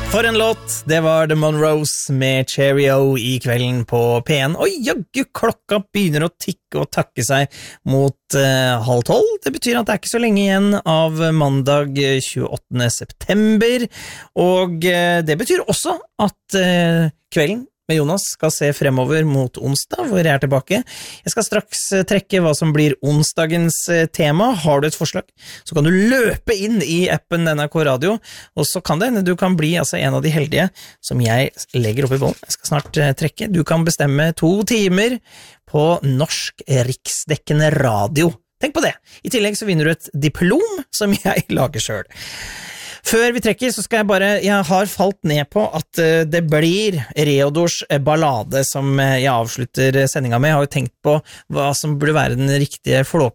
For en låt, det var The Monroes med Cheerio I kvelden på P1. Oi, jaggu, klokka begynner å tikke og takke seg mot 11:30. Det betyr at det ikke så lenge igjen av mandag 28. september, og det betyr også at kvelden med Jonas skal se fremover mot onsdag, hvor jeg tilbake. Jeg skal straks trekke hva som blir onsdagens tema. Har du et forslag, så kan du løpe inn I appen NRK Radio, og så kan det, du kan bli altså en av de heldige som jeg legger opp I bånd. Jeg skal snart trekke. Du kan bestemme 2 timer på norsk riksdekkende radio. Tenk på det. I tillegg så vinner du et diplom som jeg lager selv. Før vi trekker, så skal jeg har falt ned på at det blir Reodors ballade som jeg avslutter sendinga med. Jeg har jo tenkt på hva som burde være den riktige